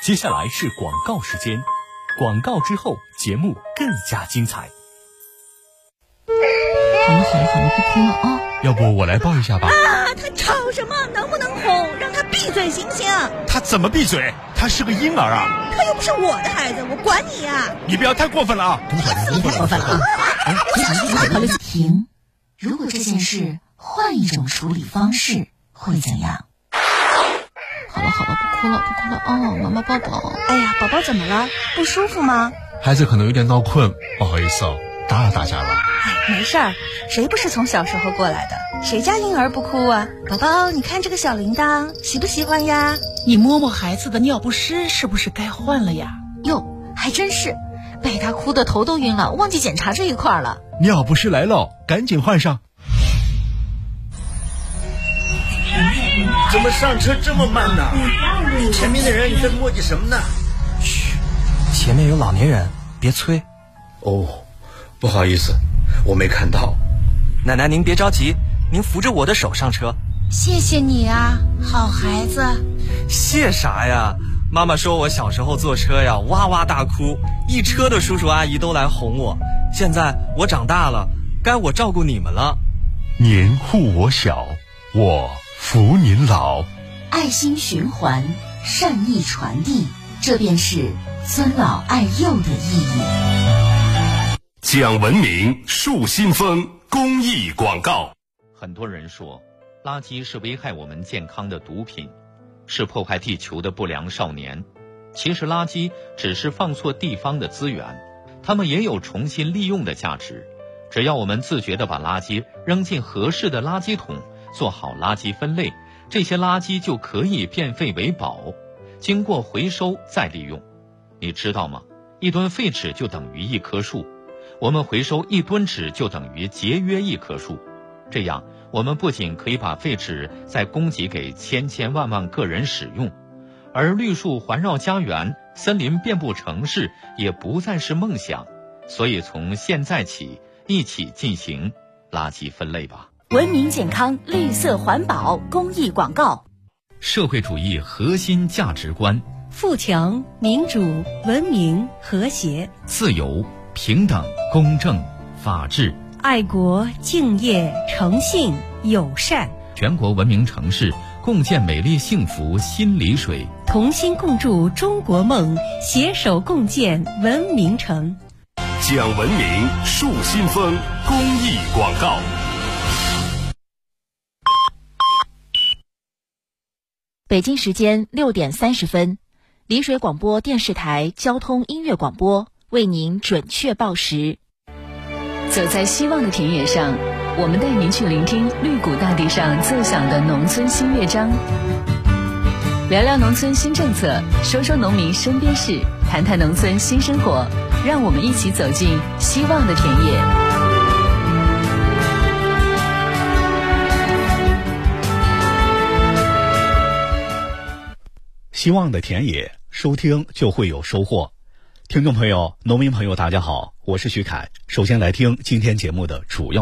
接下来是广告时间，广告之后节目更加精彩。 好了，不哭了啊！ 要不我来抱一下吧。 他吵什么？能不能哄？让他闭嘴行不行？ 他怎么闭嘴？他是个婴儿啊！ 他又不是我的孩子，我管你呀！ 你不要太过分了啊！ 你太过分了啊！停！如果这件事换一种处理方式，会怎样？好了，不哭了啊！妈妈抱抱。 哎呀，宝宝怎么了？不舒服吗？ 孩子可能有点闹困，不好意思哦，打扰大家了。 没事儿，谁不是从小时候过来的？谁家婴儿不哭啊？宝宝，你看这个小铃铛，喜不喜欢呀？ 你摸摸孩子的尿不湿，是不是该换了呀？ 哟，还真是，被他哭得头都晕了，忘记检查这一块了。 尿不湿来了，赶紧换上。 怎么上车这么慢呢？前面的人你在磨叽什么呢？ 嘘，前面有老年人，别催。 哦，不好意思，我没看到。 奶奶您别着急，您扶着我的手上车。 谢谢你啊，好孩子。 谢啥呀？妈妈说我小时候坐车呀哇哇大哭，一车的叔叔阿姨都来哄我。现在我长大了，该我照顾你们了。 您护我小，我扶您老。 爱心循环，善意传递，这便是尊老爱幼的意义。 讲文明树新风公益广告。 很多人说，垃圾是危害我们健康的毒品，是破坏地球的不良少年。其实垃圾只是放错地方的资源，它们也有重新利用的价值。只要我们自觉地把垃圾扔进合适的垃圾桶，做好垃圾分类，这些垃圾就可以变废为宝，经过回收再利用。你知道吗？一吨废纸就等于一棵树，我们回收1吨纸就等于节约1棵树。这样我们不仅可以把废纸再供给给千千万万个人使用，而绿树环绕家园，森林遍布城市也不再是梦想。所以从现在起，一起进行垃圾分类吧。 文明健康，绿色环保公益广告。 社会主义核心价值观： 富强、民主、文明、和谐、 自由、平等、公正、法治、 爱国、敬业、诚信、友善。 全国文明城市共建美丽幸福新丽水， 同心共筑中国梦，携手共建文明城。 讲文明树新风公益广告。 北京时间6点30分，丽水广播电视台交通音乐广播为您准确报时。 走在希望的田野上，我们带您去聆听绿谷大地上奏响的农村新乐章，聊聊农村新政策，说说农民身边事，谈谈农村新生活，让我们一起走进希望的田野。 希望的田野，收听就会有收获。听众朋友、农民朋友，大家好，我是徐凯。首先来听今天节目的主要